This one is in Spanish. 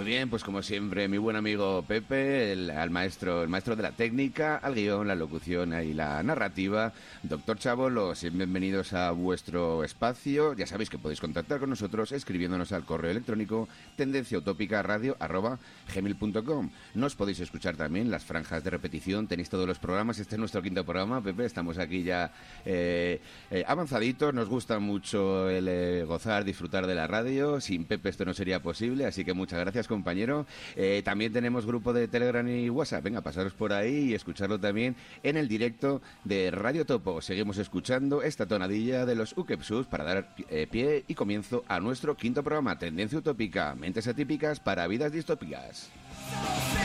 bien, pues como siempre, mi buen amigo Pepe, el maestro de la técnica, al guión, la locución y la narrativa. Doctor Chabolos, bienvenidos a vuestro espacio. Ya sabéis que podéis contactar con nosotros escribiéndonos al correo electrónico tendenciautopicaradio@gmail.com. Nos podéis escuchar también las franjas de repetición, tenéis todos los programas. Este es nuestro quinto programa, Pepe, estamos aquí ya avanzaditos. Nos gusta mucho el gozar, disfrutar de la radio. Sin Pepe esto no sería posible, así que muchas gracias, compañero. También tenemos grupo de Telegram y WhatsApp. Venga, pasaros por ahí y escucharlo también en el directo de Radio Topo. Seguimos escuchando esta tonadilla de los Ukepsus para dar pie y comienzo a nuestro quinto programa, Tendencia Utópica, mentes atípicas para vidas distópicas.